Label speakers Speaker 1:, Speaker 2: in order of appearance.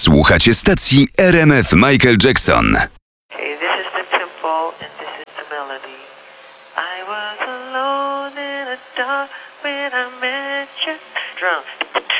Speaker 1: Słuchacie stacji RMF Michael Jackson.
Speaker 2: Okay, this is the tempo and this is the melody. I was alone in the dark when I met you. Drum.